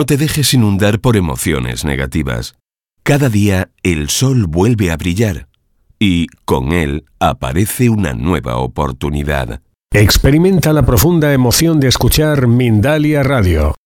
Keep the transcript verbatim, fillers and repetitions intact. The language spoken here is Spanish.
No te dejes inundar por emociones negativas. Cada día el sol vuelve a brillar y, con él, aparece una nueva oportunidad. Experimenta la profunda emoción de escuchar Mindalia Radio.